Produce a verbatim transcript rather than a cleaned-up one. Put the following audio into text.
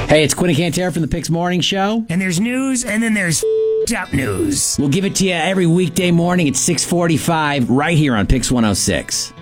Hey, it's Quinn and Cantera from the Picks Morning Show. And there's news, and then there's up news. We'll give it to you every weekday morning at six forty-five right here on Picks one oh six.